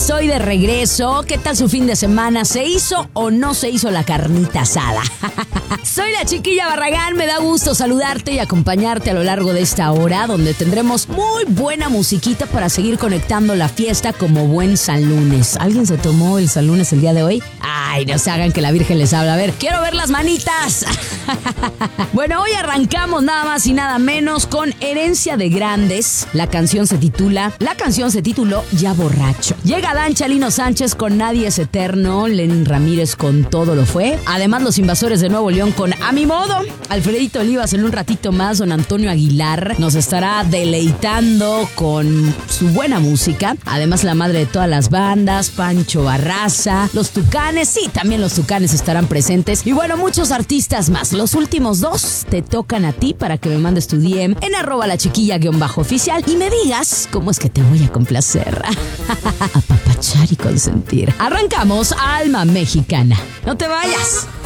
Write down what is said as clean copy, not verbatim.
estoy de regreso. ¿Qué tal su fin de semana? ¿Se hizo o no se hizo la carnita asada? Soy la Chiquilla Barragán, me da gusto saludarte y acompañarte a lo largo de esta hora, donde tendremos muy buena musiquita para seguir conectando la fiesta como buen San Lunes. ¿Alguien se tomó el San Lunes el día de hoy? Ay, no se hagan que la Virgen les habla. A ver, quiero ver las manitas. Bueno, hoy arrancamos nada más y nada menos con Herencia de Grandes. La canción se tituló Ya Borracho. Llega Dan Chalino Sánchez con Nadie es Eterno, Lenin Ramírez con Todo lo Fue. Además, Los Invasores de Nuevo León con A Mi Modo. Alfredito Olivas en un ratito más, don Antonio Aguilar nos estará deleitando con su buena música. Además, la madre de todas las bandas, Pancho Barraza, Los Tucanes, sí, también los Tucanes estarán presentes. Y bueno, muchos artistas más. Los últimos dos te tocan a ti para que me mandes tu DM en @lachiquilla_oficial y me digas cómo es que te voy a complacer, apapachar y consentir. Arrancamos Alma Mexicana. No te vayas.